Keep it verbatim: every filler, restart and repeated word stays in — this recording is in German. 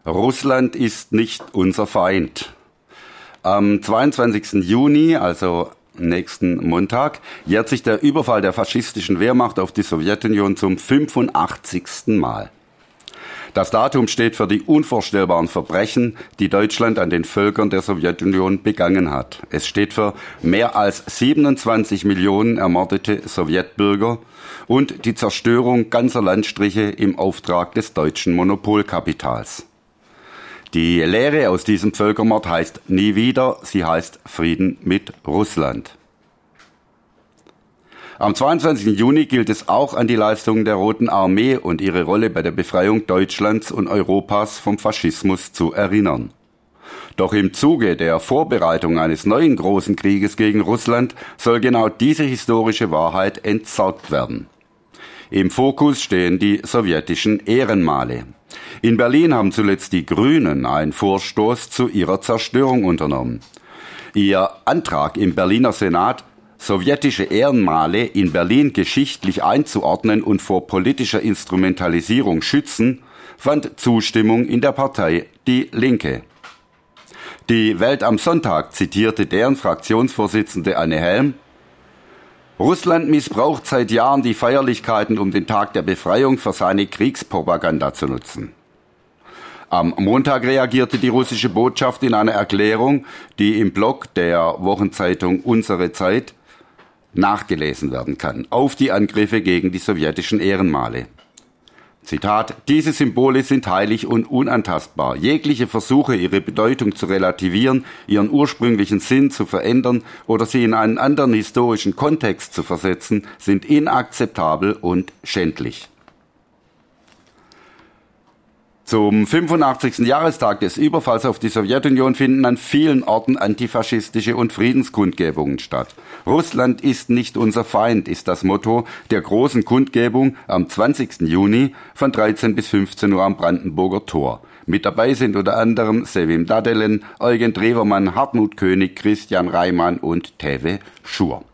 Russland ist nicht unser Feind. Am zweiundzwanzigsten Juni, also nächsten Montag, jährt sich der Überfall der faschistischen Wehrmacht auf die Sowjetunion zum fünfundachtzigsten Mal. Das Datum steht für die unvorstellbaren Verbrechen, die Deutschland an den Völkern der Sowjetunion begangen hat. Es steht für mehr als siebenundzwanzig Millionen ermordete Sowjetbürger und die Zerstörung ganzer Landstriche im Auftrag des deutschen Monopolkapitals. Die Lehre aus diesem Völkermord heißt nie wieder, sie heißt Frieden mit Russland. Am zweiundzwanzigsten Juni gilt es auch an die Leistungen der Roten Armee und ihre Rolle bei der Befreiung Deutschlands und Europas vom Faschismus zu erinnern. Doch im Zuge der Vorbereitung eines neuen großen Krieges gegen Russland soll genau diese historische Wahrheit entsorgt werden. Im Fokus stehen die sowjetischen Ehrenmale. In Berlin haben zuletzt die Grünen einen Vorstoß zu ihrer Zerstörung unternommen. Ihr Antrag im Berliner Senat, sowjetische Ehrenmale in Berlin geschichtlich einzuordnen und vor politischer Instrumentalisierung schützen, fand Zustimmung in der Partei Die Linke. Die Welt am Sonntag zitierte deren Fraktionsvorsitzende Anne Helm: Russland missbraucht seit Jahren die Feierlichkeiten, um den Tag der Befreiung für seine Kriegspropaganda zu nutzen. Am Montag reagierte die russische Botschaft in einer Erklärung, die im Blog der Wochenzeitung Unsere Zeit nachgelesen werden kann, auf die Angriffe gegen die sowjetischen Ehrenmale. Zitat: Diese Symbole sind heilig und unantastbar. Jegliche Versuche, ihre Bedeutung zu relativieren, ihren ursprünglichen Sinn zu verändern oder sie in einen anderen historischen Kontext zu versetzen, sind inakzeptabel und schändlich. Zum fünfundachtzigsten Jahrestag des Überfalls auf die Sowjetunion finden an vielen Orten antifaschistische und Friedenskundgebungen statt. Russland ist nicht unser Feind, ist das Motto der großen Kundgebung am zwanzigsten Juni von dreizehn bis fünfzehn Uhr am Brandenburger Tor. Mit dabei sind unter anderem Sevim Dadelen, Eugen Drewermann, Hartmut König, Christian Reimann und Teve Schur.